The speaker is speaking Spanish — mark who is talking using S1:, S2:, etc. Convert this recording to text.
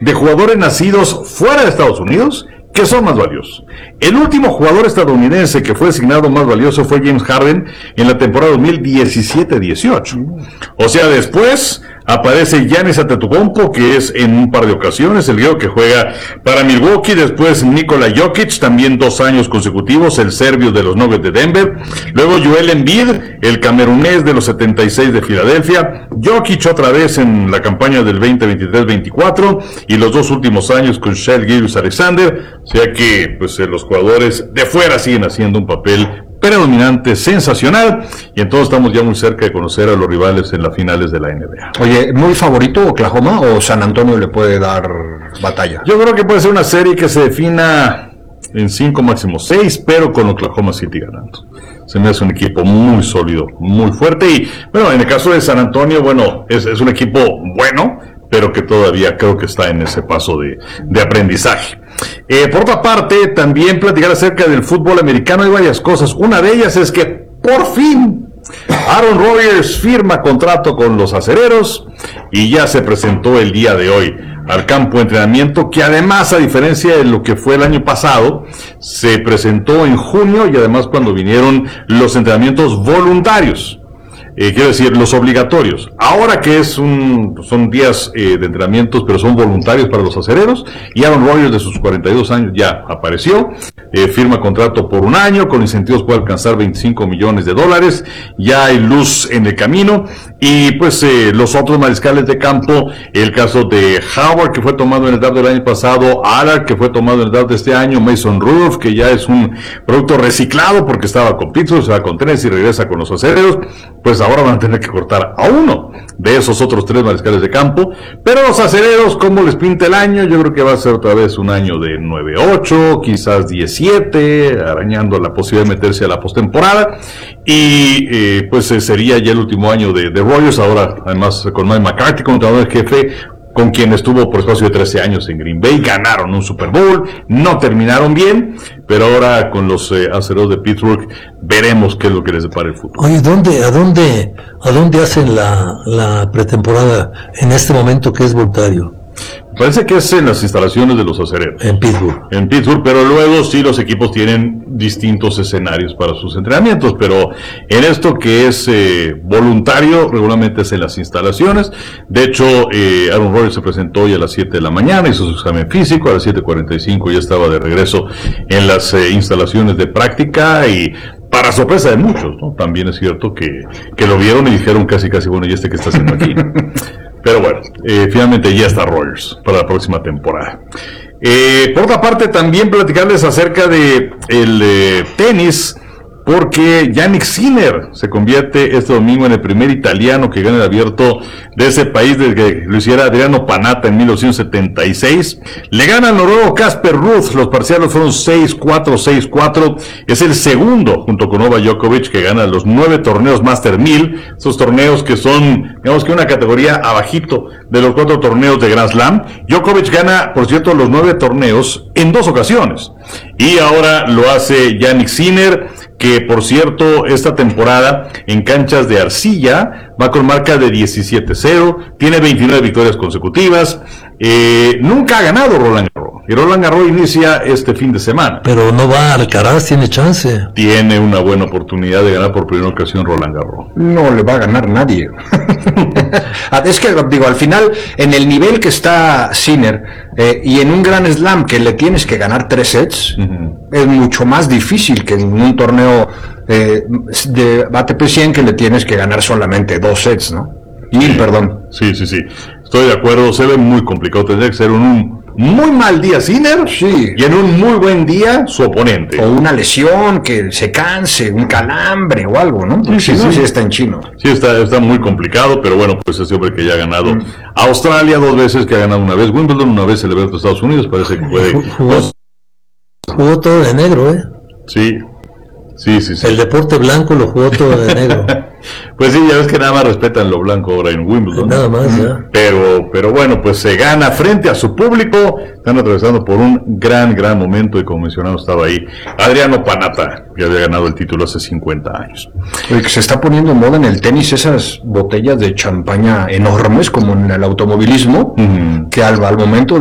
S1: de jugadores nacidos fuera de Estados Unidos que son más valiosos. El último jugador estadounidense que fue designado más valioso fue James Harden en la temporada 2017-18. O sea, después aparece Giannis Antetokounmpo, que es en un par de ocasiones el griego que juega para Milwaukee. Después Nikola Jokic, también 2 años consecutivos, el serbio de los Nuggets de Denver. Luego Joel Embiid, el camerunés de los 76 de Filadelfia. Jokic otra vez en la campaña del 2023-24 y los 2 últimos años con Shai Gilgeous-Alexander. O sea que pues los jugadores de fuera siguen haciendo un papel predominante, sensacional, y entonces estamos ya muy cerca de conocer a los rivales en las finales de la NBA.
S2: Oye, ¿muy favorito Oklahoma o San Antonio le puede dar batalla?
S1: Yo creo que puede ser una serie que se defina en 5, máximo 6, pero con Oklahoma City ganando. Se me hace un equipo muy sólido, muy fuerte, y bueno, en el caso de San Antonio, bueno, es un equipo bueno, pero que todavía creo que está en ese paso de aprendizaje. Por otra parte, también platicar acerca del fútbol americano. Hay varias cosas. Una de ellas es que por fin Aaron Rodgers firma contrato con los Acereros y ya se presentó el día de hoy al campo de entrenamiento, que además, a diferencia de lo que fue el año pasado, se presentó en junio, y además cuando vinieron los entrenamientos voluntarios. Quiero decir, los obligatorios. Ahora que son días de entrenamientos, pero son voluntarios para los acereros, y Aaron Rodgers, de sus 42 años, ya apareció, firma contrato por 1 año, con incentivos puede alcanzar $25 millones, ya hay luz en el camino, y pues los otros mariscales de campo, el caso de Howard, que fue tomado en el draft del año pasado, Allard, que fue tomado en el draft de este año, Mason Rudolph, que ya es un producto reciclado porque estaba con Pittsburgh, se va con Tennessee y regresa con los acereros, pues ahora van a tener que cortar a uno de esos otros 3 mariscales de campo, pero los acereros, ¿cómo les pinta el año? Yo creo que va a ser otra vez un año de 9-8, quizás 17, arañando la posibilidad de meterse a la postemporada, y pues sería ya el último año de Rodgers, ahora además con Mike McCarthy como entrenador en jefe, con quien estuvo por espacio de 13 años en Green Bay. Ganaron un Super Bowl, no terminaron bien, pero ahora con los acereros de Pittsburgh veremos qué es lo que les depara el futuro.
S3: Oye, ¿a dónde hacen la pretemporada en este momento que es voluntario?
S1: Parece que es en las instalaciones de los acereros.
S3: En Pittsburgh,
S1: pero luego sí los equipos tienen distintos escenarios para sus entrenamientos, pero en esto que es voluntario, regularmente es en las instalaciones. De hecho, Aaron Rodgers se presentó hoy a las 7 de la mañana, hizo su examen físico, a las 7:45 ya estaba de regreso en las instalaciones de práctica, y para sorpresa de muchos, ¿no? También es cierto que lo vieron y dijeron casi, bueno, ¿y este qué está haciendo aquí? Pero bueno, finalmente ya está Rodgers para la próxima temporada. Por otra parte, también platicarles acerca de el tenis, porque Jannik Sinner se convierte este domingo en el primer italiano que gana el abierto de ese país desde que lo hiciera Adriano Panatta en 1976. Le gana al noruego Casper Ruud, los parciales fueron 6-4, 6-4. Es el segundo, junto con Novak Djokovic, que gana los 9 torneos Master 1000, esos torneos que son, digamos que una categoría abajito de los 4 torneos de Grand Slam. Djokovic gana, por cierto, los 9 torneos en 2 ocasiones. Y ahora lo hace Jannik Sinner, que por cierto, esta temporada en canchas de arcilla va con marca de 17-0, tiene 29 victorias consecutivas, nunca ha ganado Roland Garros, y Roland Garros inicia este fin de semana.
S3: Pero no va a Alcaraz, tiene chance.
S1: Tiene una buena oportunidad de ganar por primera ocasión Roland Garros.
S2: No le va a ganar nadie. Es que, digo, al final, en el nivel que está Sinner, y en un Grand Slam que le tienes que ganar 3 sets, es mucho más difícil que en un torneo de ATP 100 que le tienes que ganar solamente 2 sets, ¿no? Perdón.
S1: Sí. Estoy de acuerdo, se ve muy complicado. Tendría que ser un muy mal día Sinner,
S2: sí,
S1: y en un muy buen día su oponente.
S2: O una lesión, que se canse, un calambre o algo, ¿no? Sí, está en chino.
S1: Sí, está muy complicado, pero bueno, pues ese hombre que ya ha ganado Australia 2 veces, que ha ganado una vez Wimbledon, una vez el Abierto de Estados Unidos, parece que puede...
S3: Jugó todo de negro,
S1: Sí.
S3: El deporte blanco lo jugó todo de negro.
S1: Pues sí, ya ves que nada más respetan lo blanco ahora en Wimbledon.
S3: Nada más, ya.
S1: Pero bueno, pues se gana frente a su público. Están atravesando por un gran momento, y como mencionamos estaba ahí Adriano Panatta, que había ganado el título hace 50 años.
S2: Oye, que se está poniendo en moda en el tenis esas botellas de champaña enormes, como en el automovilismo, que al momento de